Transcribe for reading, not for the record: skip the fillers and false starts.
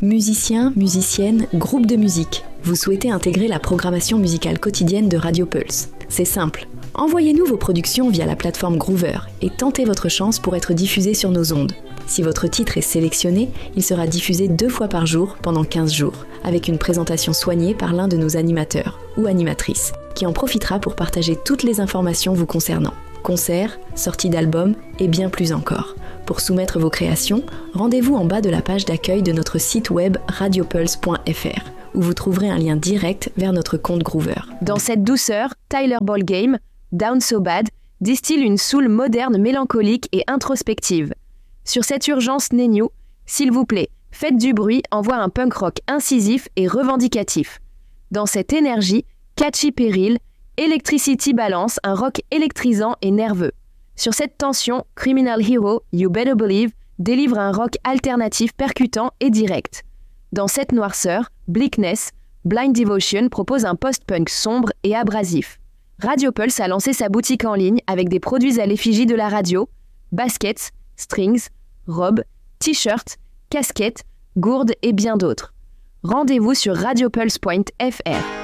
Musiciens, musiciennes, groupes de musique. Vous souhaitez intégrer la programmation musicale quotidienne de Radio Pulse. C'est simple. Envoyez-nous vos productions via la plateforme Groover et tentez votre chance pour être diffusé sur nos ondes. Si votre titre est sélectionné, il sera diffusé 2 fois par jour pendant 15 jours, avec une présentation soignée par l'un de nos animateurs ou animatrices, qui en profitera pour partager toutes les informations vous concernant. Concerts, sorties d'albums et bien plus encore. Pour soumettre vos créations, rendez-vous en bas de la page d'accueil de notre site web radiopulse.fr, où vous trouverez un lien direct vers notre compte Groover. Dans cette douceur, Tyler Ballgame, Down So Bad, distille une soul moderne, mélancolique et introspective. Sur cette urgence Nenyu, s'il vous plaît, faites du bruit, envoie un punk rock incisif et revendicatif. Dans cette énergie, Catchy Peril, Electricity balance un rock électrisant et nerveux. Sur cette tension, Criminal Hero, You Better Believe, délivre un rock alternatif percutant et direct. Dans cette noirceur, Bleakness, Blind Devotion propose un post-punk sombre et abrasif. Radio Pulse a lancé sa boutique en ligne avec des produits à l'effigie de la radio, baskets, strings, robes, t-shirts, casquettes, gourdes et bien d'autres. Rendez-vous sur radiopulse.fr.